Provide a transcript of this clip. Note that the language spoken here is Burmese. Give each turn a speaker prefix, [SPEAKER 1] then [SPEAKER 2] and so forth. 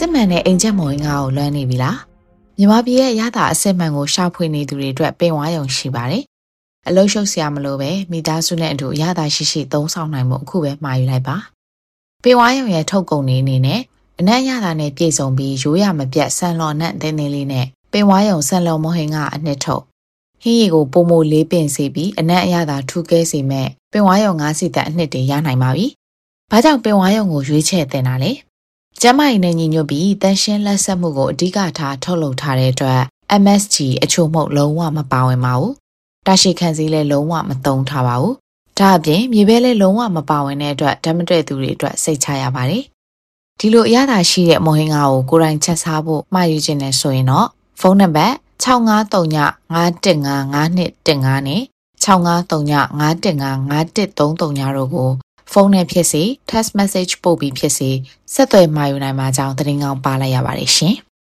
[SPEAKER 1] စစ်မှန်တဲ့အင်ဂျင်မော်ငါကိုလွှမ်းနေပြီလားမြန်မာပြည်ရဲ့ရတာအစစ်မှန်ကိုရှာဖွေနေသူတွေအတွက်ပင်ဝါရုံရှိပါတယ်အလုံးရှုပ်စရာမလိုပဲမိသားစုနဲ့အတူရတာရှိသုံးဆောင်နိုင်မှုအခုပဲမှာယူလိုက်ပါပင်ဝါရုံရဲ့ထုတ်ကုန်နေအနေနဲ့အနက်ရတာနဲ့ပြည်စုံပြီးရိုးရမပြတ်ဆန်လော်နဲ့တင်းတင်းလေးနဲ့ပင်ဝါရုံဆန်လော်မဟင်ကအနှစ်ထုတ်ဟင်းရီကိုပုံမိုလေးပင်စေပြီးအနက်အရသာထူးကဲစေမဲ့ပင်ဝါရုံ၅စီတက်အနှစ်တွေရနိုင်ပါပြီဘာကြောင့်ပင်ဝါရုံကိုရွေးချယ်တင်တာလဲကျမကြီးနဲ့ညီညွတ်ပြီးတန်ရှင်းလက်ဆက်မှုကိုအဓိကထားထုတ်လုပ်ထားတဲ့အတွက် MSG အချို့မှုလုံးဝမပါဝင်ပါဘူး။တာရှိခံစည်းလည်းလုံးဝမသုံးထားပါဘူး။ဒါအပြင်မြေပဲလည်းလုံးဝမပါဝင်တဲ့အတွက်ဓာတ်မတည့်သူတွေအတွက်စိတ်ချရပါတယ်။ဒီလိုအရသာရှိတဲ့မုံဟင်းကားကိုကိုယ်တိုင်ချက်စားဖို့မှာယူခြင်းနဲ့ဆိုရင်တော့ဖုန်းနံပါတ်65395155နဲ့6539515533တို့ကိုဖုန်းနဲ့ဖြစ်စေ text message ပို့ပြီးဖြစ်စေဆက်သွယ်မှာယူနိုင်မှာကြောင်းသတင်းကောင်းပါလိုက်ရပါတယ်ရှင်။